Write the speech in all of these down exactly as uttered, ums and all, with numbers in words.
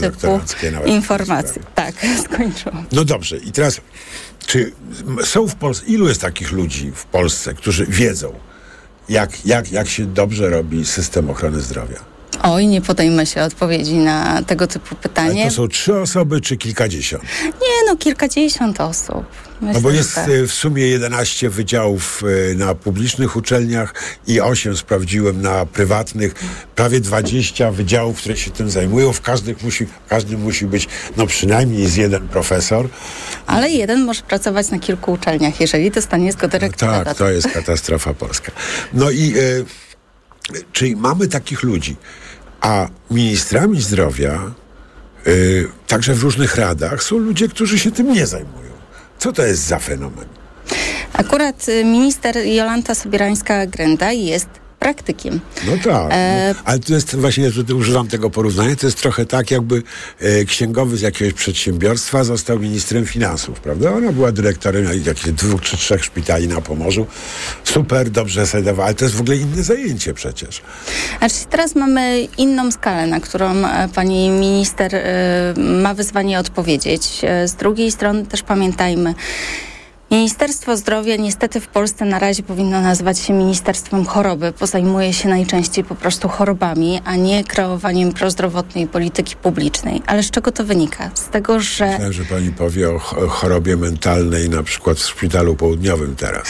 typu informacje. Tak, skończyłam. No dobrze, i teraz, czy są w Polsce, ilu jest takich ludzi w Polsce, którzy wiedzą, jak, jak, jak się dobrze robi system ochrony zdrowia? Oj, nie podejmę się odpowiedzi na tego typu pytanie. Ale to są trzy osoby czy kilkadziesiąt? Nie, no kilkadziesiąt osób. Myślę, no bo jest tak. w sumie jedenaście wydziałów na publicznych uczelniach i osiem sprawdziłem na prywatnych. Prawie dwadzieścia wydziałów, które się tym zajmują. W każdym musi, w każdym musi być no przynajmniej z jeden profesor. Ale jeden może pracować na kilku uczelniach, jeżeli dostanie zgodę rektora. No tak, to jest katastrofa polska. No i y, czyli mamy takich ludzi, a ministrami zdrowia y, także w różnych radach są ludzie, którzy się tym nie zajmują. Co to jest za fenomen? Akurat minister Jolanta Sobierańska-Grenda jest praktykiem. No tak, e... no, ale to jest właśnie, że używam tego porównania, to jest trochę tak, jakby e, księgowy z jakiegoś przedsiębiorstwa został ministrem finansów, prawda? Ona była dyrektorem jakichś dwóch czy trzech szpitali na Pomorzu. Super, dobrze sobie dawała, ale to jest w ogóle inne zajęcie przecież. Znaczy teraz mamy inną skalę, na którą pani minister y, ma wyzwanie odpowiedzieć. Z drugiej strony też pamiętajmy, Ministerstwo Zdrowia niestety w Polsce na razie powinno nazywać się Ministerstwem Choroby, bo zajmuje się najczęściej po prostu chorobami, a nie kreowaniem prozdrowotnej polityki publicznej. Ale z czego to wynika? Z tego, że... Myślałem, że pani powie o chorobie mentalnej na przykład w Szpitalu Południowym teraz.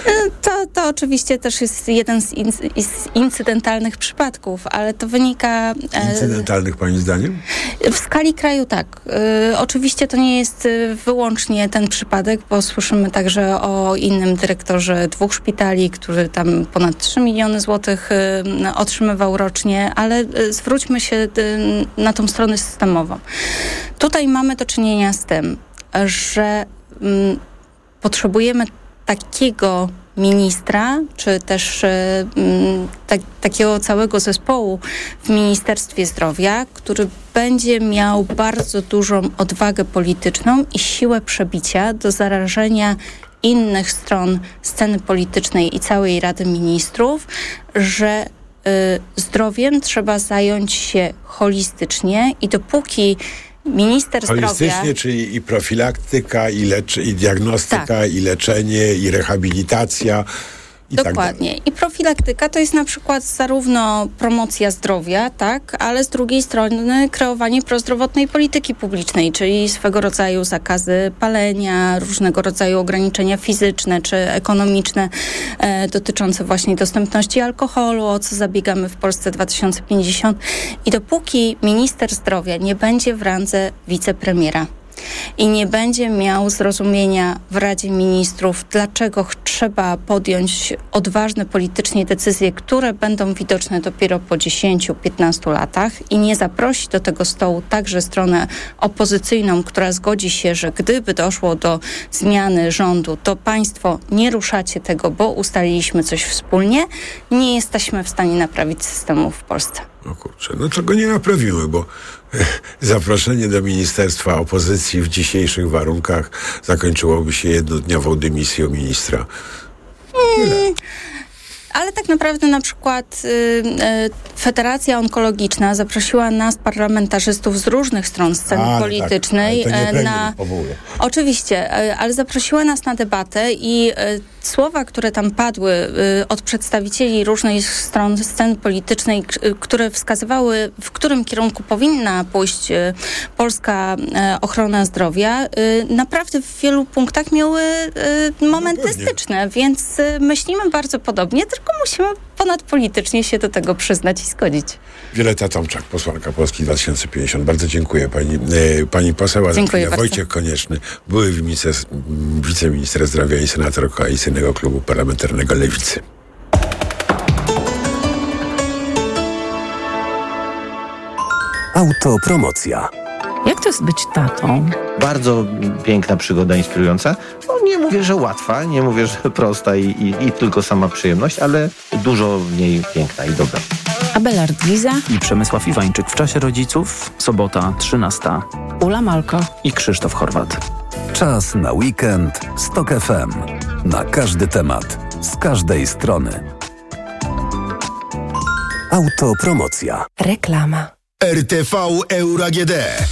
To, to oczywiście też jest jeden z, in, z incydentalnych przypadków, ale to wynika... Incydentalnych pani zdaniem? W skali kraju tak. Y, oczywiście to nie jest wyłącznie ten przypadek, bo słyszymy także o innym dyrektorze dwóch szpitali, który tam ponad trzy miliony złotych y, otrzymywał rocznie, ale y, zwróćmy się y, na tą stronę systemową. Tutaj mamy do czynienia z tym, że y, potrzebujemy takiego ministra, czy też y, tak, takiego całego zespołu w Ministerstwie Zdrowia, który będzie miał bardzo dużą odwagę polityczną i siłę przebicia do zarażenia innych stron sceny politycznej i całej Rady Ministrów, że y, zdrowiem trzeba zająć się holistycznie i dopóki minister zdrowia... Holistycznie, czyli i profilaktyka, i, leczy, i diagnostyka, tak. i leczenie, i rehabilitacja. I Dokładnie. Tak I profilaktyka to jest na przykład zarówno promocja zdrowia, tak, ale z drugiej strony kreowanie prozdrowotnej polityki publicznej, czyli swego rodzaju zakazy palenia, różnego rodzaju ograniczenia fizyczne czy ekonomiczne e, dotyczące właśnie dostępności alkoholu, o co zabiegamy w Polsce dwa tysiące pięćdziesiąt. I dopóki minister zdrowia nie będzie w randze wicepremiera i nie będzie miał zrozumienia w Radzie Ministrów, dlaczego trzeba podjąć odważne politycznie decyzje, które będą widoczne dopiero po dziesięciu piętnastu latach i nie zaprosi do tego stołu także stronę opozycyjną, która zgodzi się, że gdyby doszło do zmiany rządu, to państwo nie ruszacie tego, bo ustaliliśmy coś wspólnie, nie jesteśmy w stanie naprawić systemu w Polsce. No kurczę, no to go nie naprawimy, bo zaproszenie do ministerstwa opozycji w dzisiejszych warunkach zakończyłoby się jednodniową dymisją ministra. Tyle. Hmm. Ale tak naprawdę na przykład y, y, Federacja Onkologiczna zaprosiła nas, parlamentarzystów z różnych stron sceny A, politycznej. Tak, ale to nie na powołuje. Oczywiście, y, ale zaprosiła nas na debatę i y, słowa, które tam padły y, od przedstawicieli różnych stron sceny politycznej, y, które wskazywały, w którym kierunku powinna pójść y, polska y, ochrona zdrowia, y, naprawdę w wielu punktach miały y, momenty no styczne, więc y, myślimy bardzo podobnie, tylko musimy ponadpolitycznie się do tego przyznać i zgodzić. Wioletta Tomczak, posłanka Polski dwa tysiące pięćdziesiąt. Bardzo dziękuję pani, e, pani poseł. Dziękuję bardzo. Wojciech Konieczny, były wiceminister, wiceminister zdrowia i senator Koalicyjnego Klubu Parlamentarnego Lewicy. Autopromocja. Jak to jest być tatą? Bardzo piękna przygoda, inspirująca. No, nie mówię, że łatwa, nie mówię, że prosta i, i, i tylko sama przyjemność, ale dużo w niej piękna i dobra. Abelard Giza i Przemysław Iwańczyk w czasie rodziców, sobota trzynasta. Ula Malko i Krzysztof Chorwat. Czas na weekend z Tok F M. Na każdy temat, z każdej strony. Autopromocja. Reklama. R T V Euro A G D.